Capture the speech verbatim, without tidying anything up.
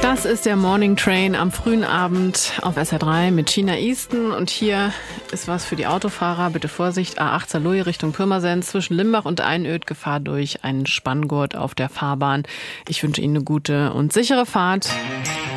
Das ist der Morning Train am frühen Abend auf S R drei mit China Easton. Und hier ist was für die Autofahrer. Bitte Vorsicht, A acht Saarlouis Richtung Pirmasens zwischen Limbach und Einöd. Gefahr durch einen Spanngurt auf der Fahrbahn. Ich wünsche Ihnen eine gute und sichere Fahrt.